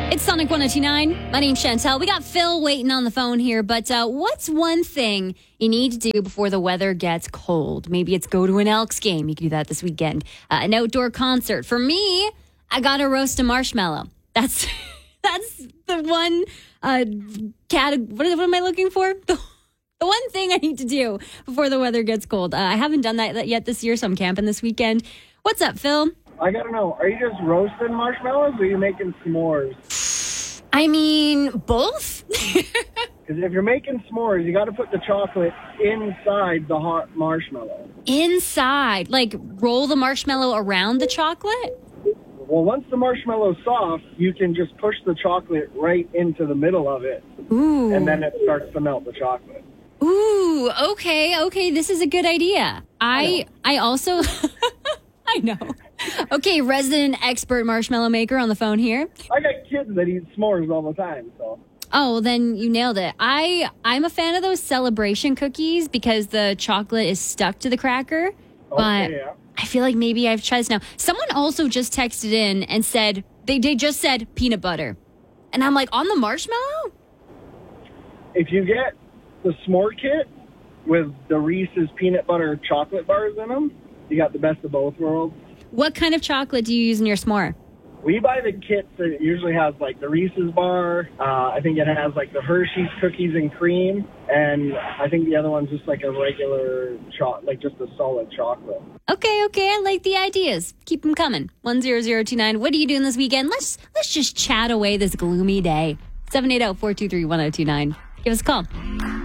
It's Sonic 1029. My name's Chantel. We got Phil waiting on the phone here, but what's one thing you need to do before the weather gets cold? Maybe it's go to an Elks game. You can do that this weekend. An outdoor concert. For me, I got to roast a marshmallow. That's the one what am I looking for? The one thing I need to do before the weather gets cold. I haven't done that yet this year, so I'm camping this weekend. What's up, Phil? I gotta know, are you just roasting marshmallows or are you making s'mores? I mean, both. Because if you're making s'mores, you gotta put the chocolate inside the hot marshmallow. Inside? Like roll the marshmallow around the chocolate? Well, once the marshmallow's soft, you can just push the chocolate right into the middle of it. Ooh. And then it starts to melt the chocolate. Ooh, okay, this is a good idea. I also... I know. Okay, resident expert marshmallow maker on the phone here. I got kids that eat s'mores all the time, so... Oh, well, then you nailed it. I'm a fan of those celebration cookies because the chocolate is stuck to the cracker. But yeah. I feel like maybe I've tried this now. Someone also just texted in and said, they just said peanut butter. And I'm like, on the marshmallow? If you get the s'more kit with the Reese's peanut butter chocolate bars in them, you got the best of both worlds. What kind of chocolate do you use in your s'more? We buy the kit that usually has like the Reese's bar. I think it has like the Hershey's cookies and cream. And I think the other one's just like a regular like just a solid chocolate. Okay, I like the ideas. Keep them coming. 10029. What are you doing this weekend? Let's just chat away this gloomy day. 780-423-1029. Give us a call.